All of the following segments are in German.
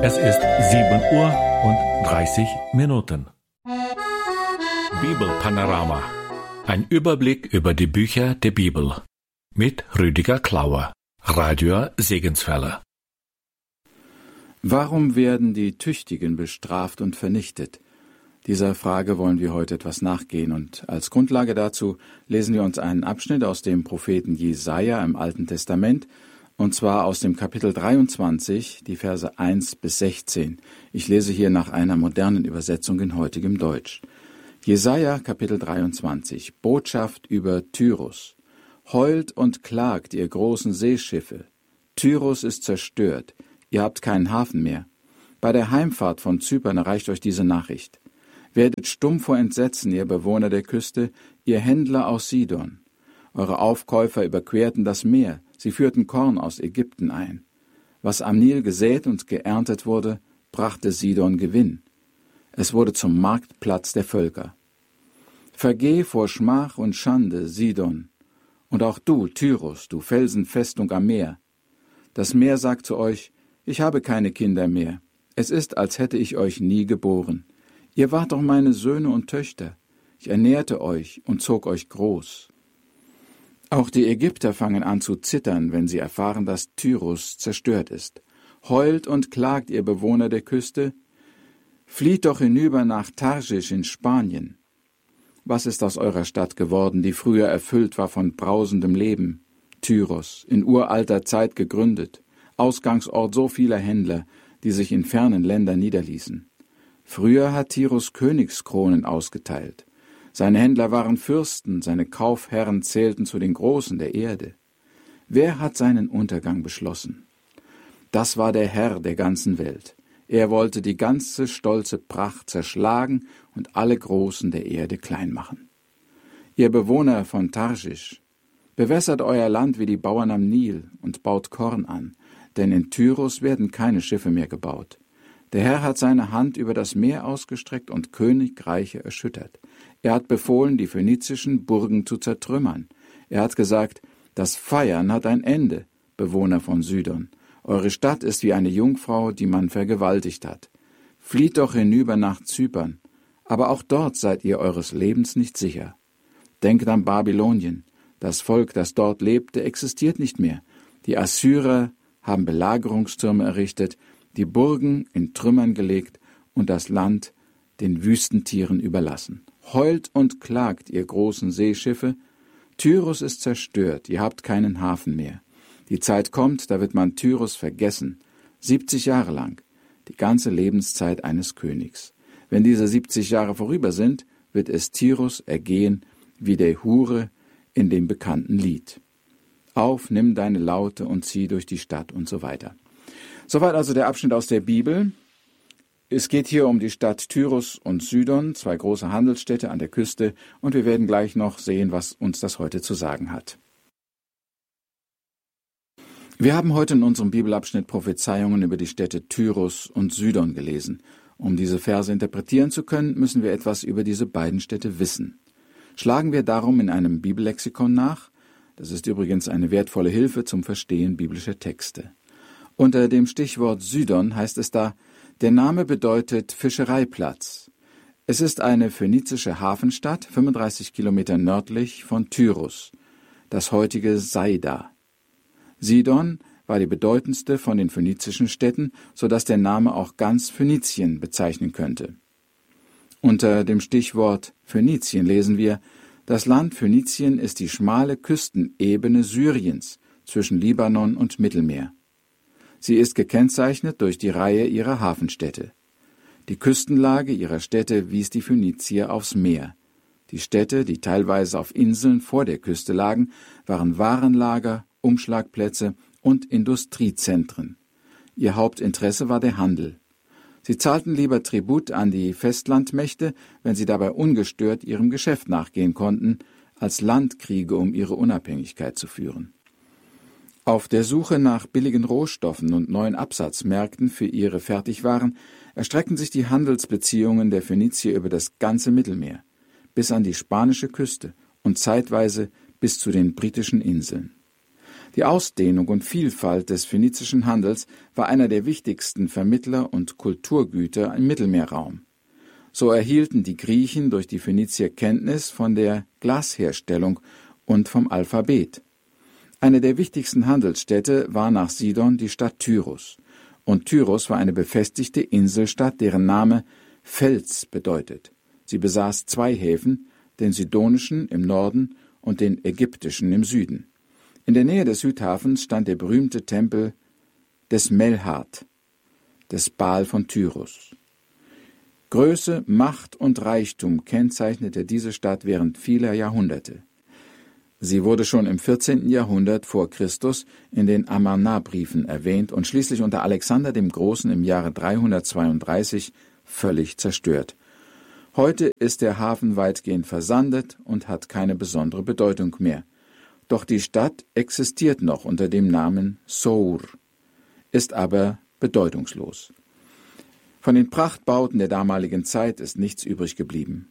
Es ist 7:30 Uhr. Bibelpanorama. Ein Überblick über die Bücher der Bibel. Mit Rüdiger Klauer, Radio Segenswelle. Warum werden die Tüchtigen bestraft und vernichtet? Dieser Frage wollen wir heute etwas nachgehen, und als Grundlage dazu lesen wir uns einen Abschnitt aus dem Propheten Jesaja im Alten Testament, und zwar aus dem Kapitel 23, die Verse 1 bis 16. Ich lese hier nach einer modernen Übersetzung in heutigem Deutsch. Jesaja, Kapitel 23, Botschaft über Tyrus. Heult und klagt, ihr großen Seeschiffe. Tyrus ist zerstört, ihr habt keinen Hafen mehr. Bei der Heimfahrt von Zypern erreicht euch diese Nachricht. Werdet stumm vor Entsetzen, ihr Bewohner der Küste, ihr Händler aus Sidon. Eure Aufkäufer überquerten das Meer, sie führten Korn aus Ägypten ein. Was am Nil gesät und geerntet wurde, brachte Sidon Gewinn. Es wurde zum Marktplatz der Völker. Vergeh vor Schmach und Schande, Sidon. Und auch du, Tyrus, du Felsenfestung am Meer. Das Meer sagt zu euch, ich habe keine Kinder mehr. Es ist, als hätte ich euch nie geboren. Ihr wart doch meine Söhne und Töchter. Ich ernährte euch und zog euch groß. Auch die Ägypter fangen an zu zittern, wenn sie erfahren, dass Tyrus zerstört ist. Heult und klagt, ihr Bewohner der Küste. Flieht doch hinüber nach Tarschisch in Spanien. Was ist aus eurer Stadt geworden, die früher erfüllt war von brausendem Leben? Tyros, in uralter Zeit gegründet, Ausgangsort so vieler Händler, die sich in fernen Ländern niederließen. Früher hat Tyros Königskronen ausgeteilt. Seine Händler waren Fürsten, seine Kaufherren zählten zu den Großen der Erde. Wer hat seinen Untergang beschlossen? Das war der Herr der ganzen Welt. Er wollte die ganze stolze Pracht zerschlagen und alle Großen der Erde klein machen. Ihr Bewohner von Tarschisch, bewässert euer Land wie die Bauern am Nil und baut Korn an, denn in Tyros werden keine Schiffe mehr gebaut. Der Herr hat seine Hand über das Meer ausgestreckt und Königreiche erschüttert. Er hat befohlen, die phönizischen Burgen zu zertrümmern. Er hat gesagt, das Feiern hat ein Ende, Bewohner von Sidon. Eure Stadt ist wie eine Jungfrau, die man vergewaltigt hat. Flieht doch hinüber nach Zypern, aber auch dort seid ihr eures Lebens nicht sicher. Denkt an Babylonien. Das Volk, das dort lebte, existiert nicht mehr. Die Assyrer haben Belagerungstürme errichtet, die Burgen in Trümmern gelegt und das Land den Wüstentieren überlassen. Heult und klagt, ihr großen Seeschiffe. Tyrus ist zerstört, ihr habt keinen Hafen mehr. Die Zeit kommt, da wird man Tyrus vergessen, 70 Jahre lang, die ganze Lebenszeit eines Königs. Wenn diese 70 Jahre vorüber sind, wird es Tyrus ergehen wie der Hure in dem bekannten Lied. Auf, nimm deine Laute und zieh durch die Stadt und so weiter. Soweit also der Abschnitt aus der Bibel. Es geht hier um die Stadt Tyrus und Sidon, zwei große Handelsstädte an der Küste, und wir werden gleich noch sehen, was uns das heute zu sagen hat. Wir haben heute in unserem Bibelabschnitt Prophezeiungen über die Städte Tyrus und Sidon gelesen. Um diese Verse interpretieren zu können, müssen wir etwas über diese beiden Städte wissen. Schlagen wir darum in einem Bibellexikon nach. Das ist übrigens eine wertvolle Hilfe zum Verstehen biblischer Texte. Unter dem Stichwort Sidon heißt es da, der Name bedeutet Fischereiplatz. Es ist eine phönizische Hafenstadt, 35 Kilometer nördlich von Tyrus, das heutige Saida. Sidon war die bedeutendste von den phönizischen Städten, sodass der Name auch ganz Phönizien bezeichnen könnte. Unter dem Stichwort Phönizien lesen wir, das Land Phönizien ist die schmale Küstenebene Syriens zwischen Libanon und Mittelmeer. Sie ist gekennzeichnet durch die Reihe ihrer Hafenstädte. Die Küstenlage ihrer Städte wies die Phönizier aufs Meer. Die Städte, die teilweise auf Inseln vor der Küste lagen, waren Warenlager, Umschlagplätze und Industriezentren. Ihr Hauptinteresse war der Handel. Sie zahlten lieber Tribut an die Festlandmächte, wenn sie dabei ungestört ihrem Geschäft nachgehen konnten, als Landkriege um ihre Unabhängigkeit zu führen. Auf der Suche nach billigen Rohstoffen und neuen Absatzmärkten für ihre Fertigwaren erstreckten sich die Handelsbeziehungen der Phönizier über das ganze Mittelmeer, bis an die spanische Küste und zeitweise bis zu den britischen Inseln. Die Ausdehnung und Vielfalt des phönizischen Handels war einer der wichtigsten Vermittler und Kulturgüter im Mittelmeerraum. So erhielten die Griechen durch die Phönizier Kenntnis von der Glasherstellung und vom Alphabet. Eine der wichtigsten Handelsstädte war nach Sidon die Stadt Tyrus. Und Tyrus war eine befestigte Inselstadt, deren Name Fels bedeutet. Sie besaß 2 Häfen, den sidonischen im Norden und den ägyptischen im Süden. In der Nähe des Südhafens stand der berühmte Tempel des Melhart, des Baal von Tyrus. Größe, Macht und Reichtum kennzeichnete diese Stadt während vieler Jahrhunderte. Sie wurde schon im 14. Jahrhundert vor Christus in den Amarna-Briefen erwähnt und schließlich unter Alexander dem Großen im Jahre 332 völlig zerstört. Heute ist der Hafen weitgehend versandet und hat keine besondere Bedeutung mehr. Doch die Stadt existiert noch unter dem Namen Sour, ist aber bedeutungslos. Von den Prachtbauten der damaligen Zeit ist nichts übrig geblieben.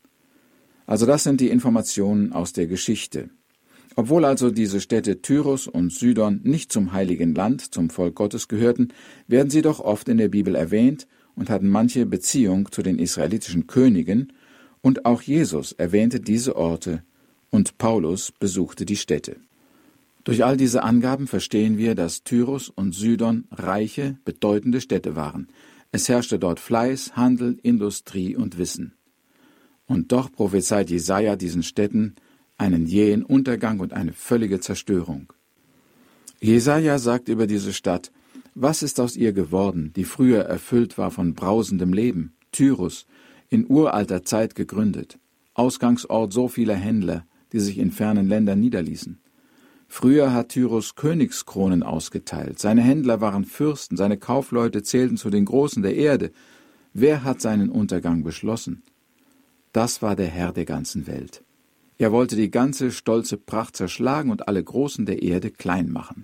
Also das sind die Informationen aus der Geschichte. Obwohl also diese Städte Tyrus und Sidon nicht zum Heiligen Land, zum Volk Gottes gehörten, werden sie doch oft in der Bibel erwähnt und hatten manche Beziehung zu den israelitischen Königen, und auch Jesus erwähnte diese Orte und Paulus besuchte die Städte. Durch all diese Angaben verstehen wir, dass Tyrus und Sidon reiche, bedeutende Städte waren. Es herrschte dort Fleiß, Handel, Industrie und Wissen. Und doch prophezeit Jesaja diesen Städten einen jähen Untergang und eine völlige Zerstörung. Jesaja sagt über diese Stadt: Was ist aus ihr geworden, die früher erfüllt war von brausendem Leben? Tyrus, in uralter Zeit gegründet, Ausgangsort so vieler Händler, die sich in fernen Ländern niederließen. Früher hat Tyrus Königskronen ausgeteilt, seine Händler waren Fürsten, seine Kaufleute zählten zu den Großen der Erde. Wer hat seinen Untergang beschlossen? Das war der Herr der ganzen Welt. Er wollte die ganze stolze Pracht zerschlagen und alle Großen der Erde klein machen.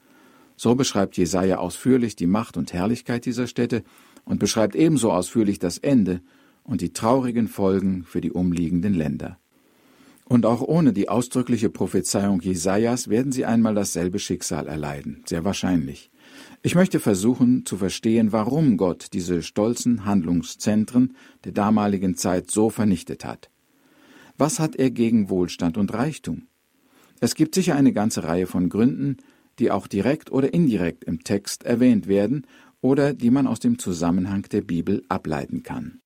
So beschreibt Jesaja ausführlich die Macht und Herrlichkeit dieser Städte und beschreibt ebenso ausführlich das Ende und die traurigen Folgen für die umliegenden Länder. Und auch ohne die ausdrückliche Prophezeiung Jesajas werden sie einmal dasselbe Schicksal erleiden, sehr wahrscheinlich. Ich möchte versuchen zu verstehen, warum Gott diese stolzen Handlungszentren der damaligen Zeit so vernichtet hat. Was hat er gegen Wohlstand und Reichtum? Es gibt sicher eine ganze Reihe von Gründen, die auch direkt oder indirekt im Text erwähnt werden oder die man aus dem Zusammenhang der Bibel ableiten kann.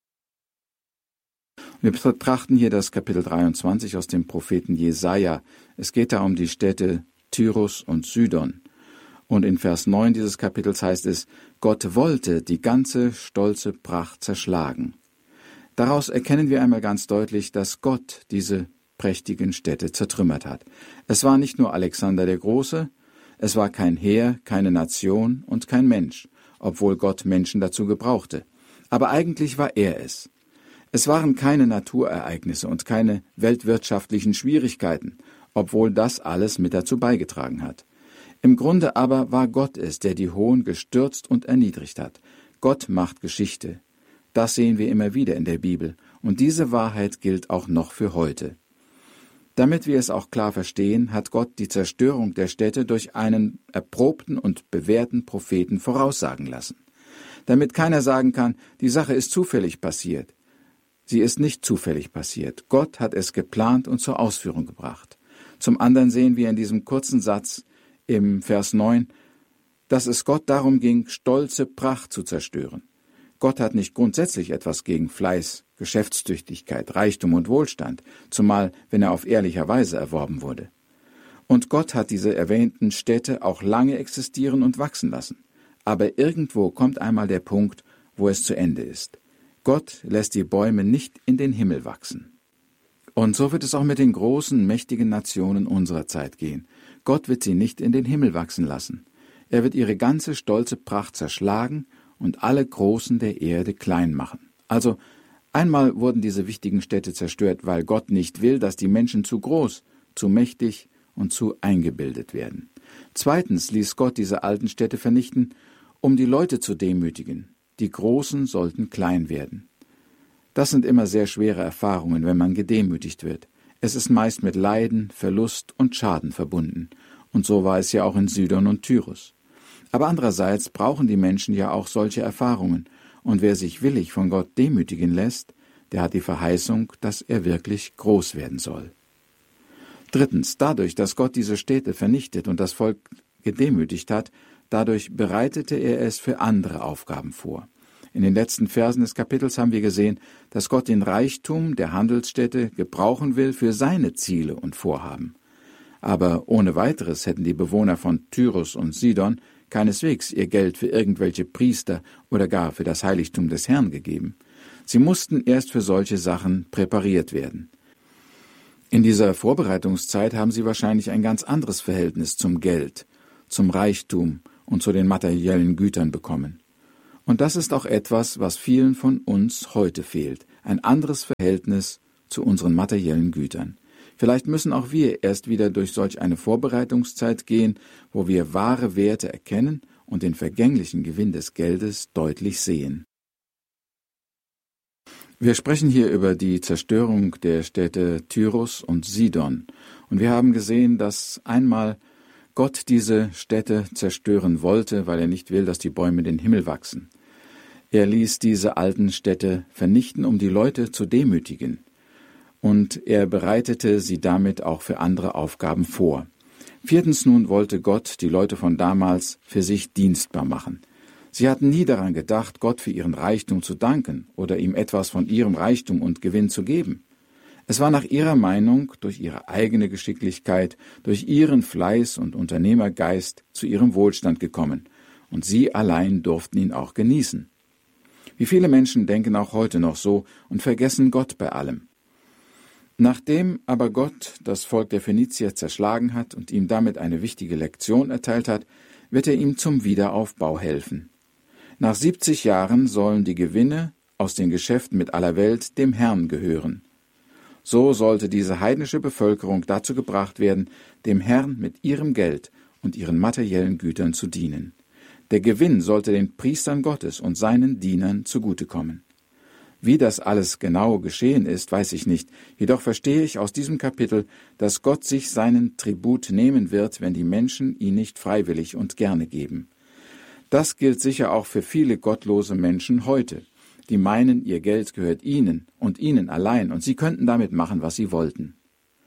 Wir betrachten hier das Kapitel 23 aus dem Propheten Jesaja. Es geht da um die Städte Tyrus und Sidon. Und in Vers 9 dieses Kapitels heißt es: Gott wollte die ganze stolze Pracht zerschlagen. Daraus erkennen wir einmal ganz deutlich, dass Gott diese prächtigen Städte zertrümmert hat. Es war nicht nur Alexander der Große, es war kein Heer, keine Nation und kein Mensch, obwohl Gott Menschen dazu gebrauchte. Aber eigentlich war er es. Es waren keine Naturereignisse und keine weltwirtschaftlichen Schwierigkeiten, obwohl das alles mit dazu beigetragen hat. Im Grunde aber war Gott es, der die Hohen gestürzt und erniedrigt hat. Gott macht Geschichte. Das sehen wir immer wieder in der Bibel, und diese Wahrheit gilt auch noch für heute. Damit wir es auch klar verstehen, hat Gott die Zerstörung der Städte durch einen erprobten und bewährten Propheten voraussagen lassen. Damit keiner sagen kann, die Sache ist zufällig passiert. Sie ist nicht zufällig passiert. Gott hat es geplant und zur Ausführung gebracht. Zum anderen sehen wir in diesem kurzen Satz im Vers 9, dass es Gott darum ging, stolze Pracht zu zerstören. Gott hat nicht grundsätzlich etwas gegen Fleiß, Geschäftstüchtigkeit, Reichtum und Wohlstand, zumal wenn er auf ehrlicher Weise erworben wurde. Und Gott hat diese erwähnten Städte auch lange existieren und wachsen lassen. Aber irgendwo kommt einmal der Punkt, wo es zu Ende ist. Gott lässt die Bäume nicht in den Himmel wachsen. Und so wird es auch mit den großen, mächtigen Nationen unserer Zeit gehen. Gott wird sie nicht in den Himmel wachsen lassen. Er wird ihre ganze stolze Pracht zerschlagen und alle Großen der Erde klein machen. Also, einmal wurden diese wichtigen Städte zerstört, weil Gott nicht will, dass die Menschen zu groß, zu mächtig und zu eingebildet werden. Zweitens ließ Gott diese alten Städte vernichten, um die Leute zu demütigen. Die Großen sollten klein werden. Das sind immer sehr schwere Erfahrungen, wenn man gedemütigt wird. Es ist meist mit Leiden, Verlust und Schaden verbunden. Und so war es ja auch in Sidon und Tyrus. Aber andererseits brauchen die Menschen ja auch solche Erfahrungen. Und wer sich willig von Gott demütigen lässt, der hat die Verheißung, dass er wirklich groß werden soll. Drittens, dadurch, dass Gott diese Städte vernichtet und das Volk gedemütigt hat, dadurch bereitete er es für andere Aufgaben vor. In den letzten Versen des Kapitels haben wir gesehen, dass Gott den Reichtum der Handelsstädte gebrauchen will für seine Ziele und Vorhaben. Aber ohne weiteres hätten die Bewohner von Tyrus und Sidon keineswegs ihr Geld für irgendwelche Priester oder gar für das Heiligtum des Herrn gegeben. Sie mussten erst für solche Sachen präpariert werden. In dieser Vorbereitungszeit haben sie wahrscheinlich ein ganz anderes Verhältnis zum Geld, zum Reichtum und zu den materiellen Gütern bekommen. Und das ist auch etwas, was vielen von uns heute fehlt, ein anderes Verhältnis zu unseren materiellen Gütern. Vielleicht müssen auch wir erst wieder durch solch eine Vorbereitungszeit gehen, wo wir wahre Werte erkennen und den vergänglichen Gewinn des Geldes deutlich sehen. Wir sprechen hier über die Zerstörung der Städte Tyrus und Sidon. Und wir haben gesehen, dass einmal Gott diese Städte zerstören wollte, weil er nicht will, dass die Bäume in den Himmel wachsen. Er ließ diese alten Städte vernichten, um die Leute zu demütigen. Und er bereitete sie damit auch für andere Aufgaben vor. Viertens nun wollte Gott die Leute von damals für sich dienstbar machen. Sie hatten nie daran gedacht, Gott für ihren Reichtum zu danken oder ihm etwas von ihrem Reichtum und Gewinn zu geben. Es war nach ihrer Meinung durch ihre eigene Geschicklichkeit, durch ihren Fleiß und Unternehmergeist zu ihrem Wohlstand gekommen, und sie allein durften ihn auch genießen. Wie viele Menschen denken auch heute noch so und vergessen Gott bei allem. Nachdem aber Gott das Volk der Phönizier zerschlagen hat und ihm damit eine wichtige Lektion erteilt hat, wird er ihm zum Wiederaufbau helfen. Nach 70 Jahren sollen die Gewinne aus den Geschäften mit aller Welt dem Herrn gehören. So sollte diese heidnische Bevölkerung dazu gebracht werden, dem Herrn mit ihrem Geld und ihren materiellen Gütern zu dienen. Der Gewinn sollte den Priestern Gottes und seinen Dienern zugutekommen. Wie das alles genau geschehen ist, weiß ich nicht, jedoch verstehe ich aus diesem Kapitel, dass Gott sich seinen Tribut nehmen wird, wenn die Menschen ihn nicht freiwillig und gerne geben. Das gilt sicher auch für viele gottlose Menschen heute, die meinen, ihr Geld gehört ihnen und ihnen allein und sie könnten damit machen, was sie wollten.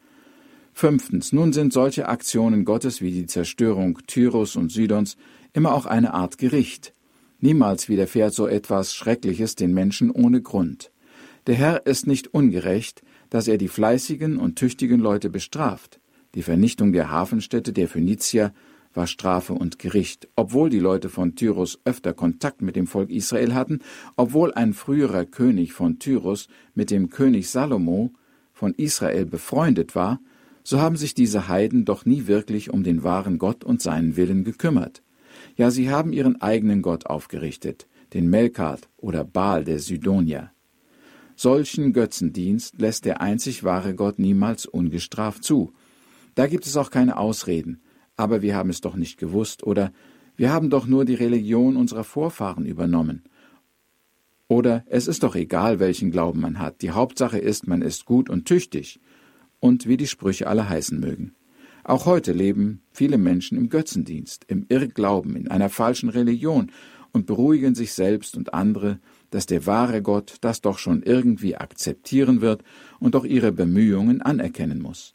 Fünftens, nun sind solche Aktionen Gottes wie die Zerstörung Tyrus und Sidons immer auch eine Art Gericht. Niemals widerfährt so etwas Schreckliches den Menschen ohne Grund. Der Herr ist nicht ungerecht, dass er die fleißigen und tüchtigen Leute bestraft. Die Vernichtung der Hafenstädte der Phönizier war Strafe und Gericht, obwohl die Leute von Tyrus öfter Kontakt mit dem Volk Israel hatten, obwohl ein früherer König von Tyrus mit dem König Salomo von Israel befreundet war, so haben sich diese Heiden doch nie wirklich um den wahren Gott und seinen Willen gekümmert. Ja, sie haben ihren eigenen Gott aufgerichtet, den Melkart oder Baal der Sidonier. Solchen Götzendienst lässt der einzig wahre Gott niemals ungestraft zu. Da gibt es auch keine Ausreden. Aber wir haben es doch nicht gewusst, oder wir haben doch nur die Religion unserer Vorfahren übernommen. Oder es ist doch egal, welchen Glauben man hat. Die Hauptsache ist, man ist gut und tüchtig. Und wie die Sprüche alle heißen mögen. Auch heute leben viele Menschen im Götzendienst, im Irrglauben, in einer falschen Religion und beruhigen sich selbst und andere, dass der wahre Gott das doch schon irgendwie akzeptieren wird und doch ihre Bemühungen anerkennen muss.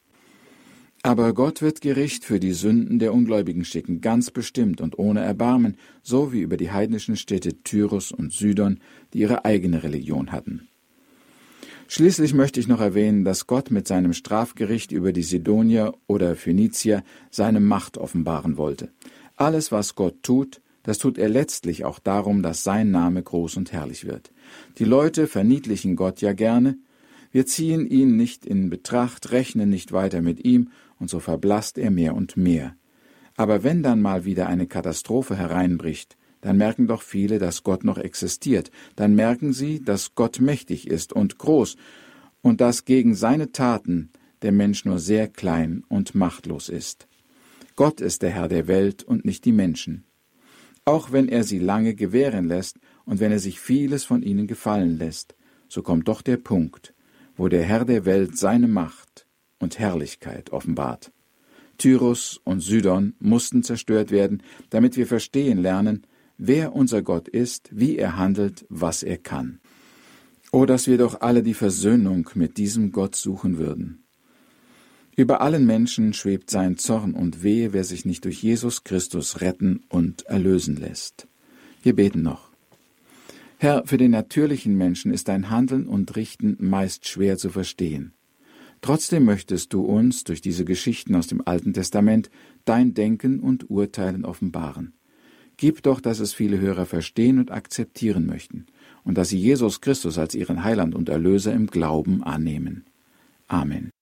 Aber Gott wird Gericht für die Sünden der Ungläubigen schicken, ganz bestimmt und ohne Erbarmen, so wie über die heidnischen Städte Tyrus und Sidon, die ihre eigene Religion hatten. Schließlich möchte ich noch erwähnen, dass Gott mit seinem Strafgericht über die Sidonier oder Phönizier seine Macht offenbaren wollte. Alles, was Gott tut, das tut er letztlich auch darum, dass sein Name groß und herrlich wird. Die Leute verniedlichen Gott ja gerne. Wir ziehen ihn nicht in Betracht, rechnen nicht weiter mit ihm, und so verblasst er mehr und mehr. Aber wenn dann mal wieder eine Katastrophe hereinbricht, dann merken doch viele, dass Gott noch existiert. Dann merken sie, dass Gott mächtig ist und groß und dass gegen seine Taten der Mensch nur sehr klein und machtlos ist. Gott ist der Herr der Welt und nicht die Menschen. Auch wenn er sie lange gewähren lässt und wenn er sich vieles von ihnen gefallen lässt, so kommt doch der Punkt, wo der Herr der Welt seine Macht und Herrlichkeit offenbart. Tyrus und Sidon mussten zerstört werden, damit wir verstehen lernen, wer unser Gott ist, wie er handelt, was er kann. O, dass wir doch alle die Versöhnung mit diesem Gott suchen würden. Über allen Menschen schwebt sein Zorn und wehe, wer sich nicht durch Jesus Christus retten und erlösen lässt. Wir beten noch. Herr, für den natürlichen Menschen ist dein Handeln und Richten meist schwer zu verstehen. Trotzdem möchtest du uns durch diese Geschichten aus dem Alten Testament dein Denken und Urteilen offenbaren. Gib doch, dass es viele Hörer verstehen und akzeptieren möchten und dass sie Jesus Christus als ihren Heiland und Erlöser im Glauben annehmen. Amen.